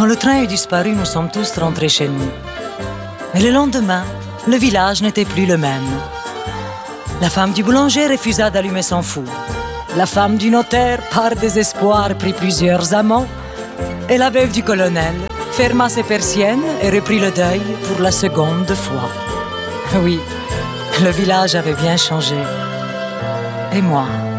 Quand le train eut disparu, nous sommes tous rentrés chez nous. Mais le lendemain, le village n'était plus le même. La femme du boulanger refusa d'allumer son four. La femme du notaire, par désespoir, prit plusieurs amants. Et la veuve du colonel ferma ses persiennes et reprit le deuil pour la seconde fois. Oui, le village avait bien changé. Et moi